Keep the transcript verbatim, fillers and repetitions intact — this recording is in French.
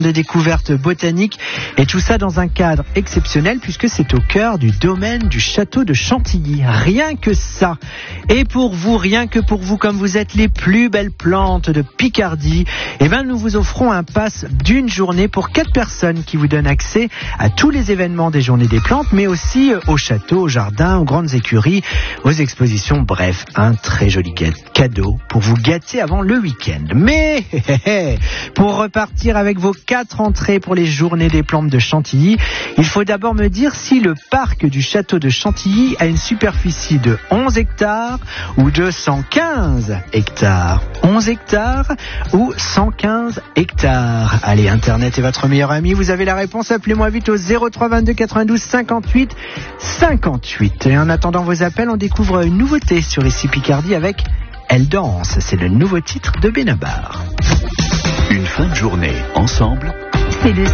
de découverte botanique et tout ça dans un cadre exceptionnel puisque c'est au cœur du domaine du château de Chantilly. Rien que ça. Et pour vous, rien que pour vous, comme vous êtes les plus belles plantes de Picardie, eh ben nous vous offrons un pass d'une journée pour quatre personnes qui vous donne accès à tous les événements des Journées des Plantes, mais aussi au château, au jardin, aux grandes écuries, aux expositions. Bref, un très joli cadeau pour vous gâter avant le week-end. Mais pour repartir avec vos quatre entrées pour les Journées des Plantes de Chantilly, il faut d'abord me dire si le parc du château de Chantilly a une superficie de onze hectares ou de cent quinze hectares. onze hectares ou cent quinze hectares. Allez, Internet est votre meilleur ami. Vous avez la réponse. Appelez-moi vite au zéro trois vingt-deux quatre-vingt-douze cinquante-huit cinquante-huit. Et en attendant vos appels, on découvre une nouveauté sur Ici Picardie avec Elle danse. C'est le nouveau titre de Benabar. Une fin de journée ensemble. C'est le